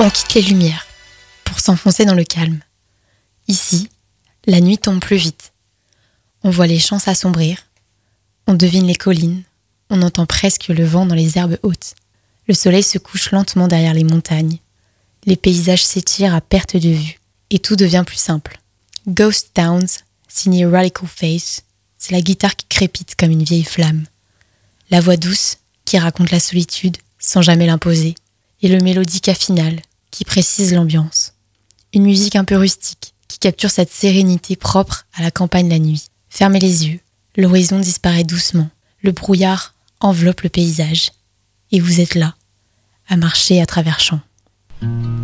On quitte les lumières pour s'enfoncer dans le calme. Ici, la nuit tombe plus vite. On voit les champs s'assombrir, on devine les collines, on entend presque le vent dans les herbes hautes. Le soleil se couche lentement derrière les montagnes. Les paysages s'étirent à perte de vue et tout devient plus simple. Ghost Towns, signé Radical Faith, c'est la guitare qui crépite comme une vieille flamme. La voix douce qui raconte la solitude sans jamais l'imposer et le mélodica final qui précise l'ambiance. Une musique un peu rustique qui capture cette sérénité propre à la campagne la nuit. Fermez les yeux, l'horizon disparaît doucement, le brouillard enveloppe le paysage et vous êtes là, à marcher à travers champs.